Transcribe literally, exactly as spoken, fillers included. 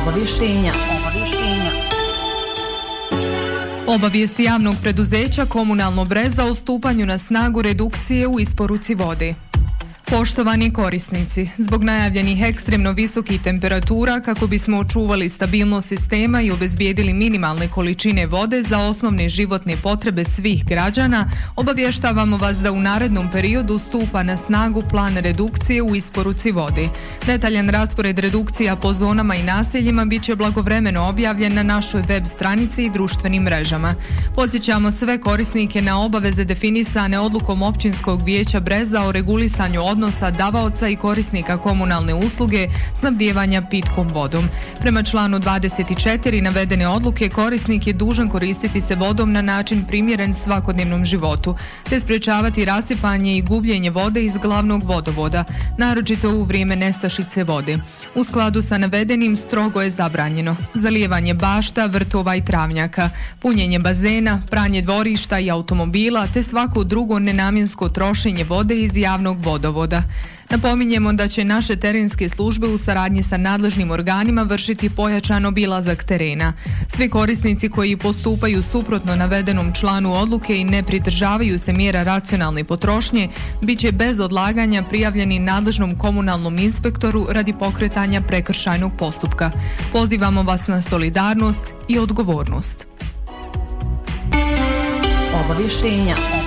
Obavještenja. Obavještenja. Obavijesti javnog preduzeća Komunalno Breza o stupanju na snagu redukcije u isporuci vode. Poštovani korisnici, zbog najavljenih ekstremno visokih temperatura, kako bismo očuvali stabilnost sistema i obezbijedili minimalne količine vode za osnovne životne potrebe svih građana, obavještavamo vas da u narednom periodu stupa na snagu plan redukcije u isporuci vode. Detaljan raspored redukcija po zonama i naseljima bit će blagovremeno objavljen na našoj web stranici i društvenim mrežama. Podsjećamo sve korisnike na obaveze definisane odlukom Općinskog vijeća Breza o regulisanju odnosa davaoca i korisnika komunalne usluge snabdijevanja pitkom vodom. Prema članu dvadeset četiri navedene odluke, korisnik je dužan koristiti se vodom na način primjeren svakodnevnom životu, te sprečavati rasipanje i gubljenje vode iz glavnog vodovoda, naročito u vrijeme nestašice vode. U skladu sa navedenim strogo je zabranjeno zalijevanje bašta, vrtova i travnjaka, punjenje bazena, pranje dvorišta i automobila, te svako drugo nenamjensko trošenje vode iz javnog vodovoda. Napominjemo da će naše terenske službe u saradnji sa nadležnim organima vršiti pojačan obilazak terena. Svi korisnici koji postupaju suprotno navedenom članu odluke i ne pridržavaju se mjera racionalne potrošnje bit će bez odlaganja prijavljeni nadležnom komunalnom inspektoru radi pokretanja prekršajnog postupka. Pozivamo vas na solidarnost i odgovornost. Obavještenja.